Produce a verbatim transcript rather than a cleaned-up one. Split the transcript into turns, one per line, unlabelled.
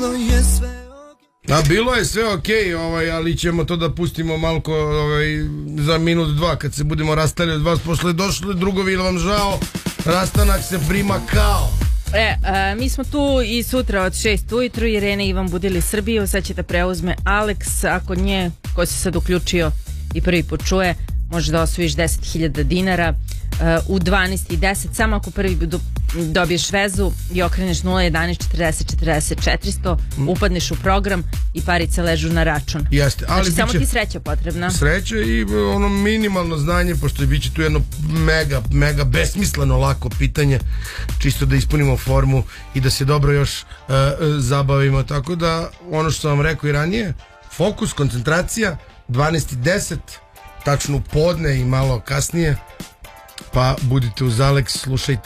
A bilo je sve okej, ovaj, ali ćemo to da pustimo malko ovaj, za minut dva kad se budemo rastali od vas, posle došli drugovi, ili vam žao, rastanak se prima kao.
E, a, mi smo tu i sutra od šest ujutru. Irene i Ivan budili Srbiju. Sad će da preuzme Alex. Ako nje, ko se sad uključio i prvi put čuje, može da osvojiš deset hiljada dinara uh, u dvanaest i deset. Samo ako prvi do, dobiješ vezu i okreneš nula jedanaest četrdeset četrdeset četiristo, mm. upadneš u program i parice ležu na račun.
Jeste, ali
znači samo
biće
ti sreća potrebna.
Sreća i ono minimalno znanje, pošto biće tu jedno mega, mega besmisleno lako pitanje, čisto da ispunimo formu i da se dobro još uh, zabavimo. Tako da, ono što sam vam rekao i ranije, fokus, koncentracija, dvanaest i deset, tačno u podne i malo kasnije, pa budite uz Alex, slušajte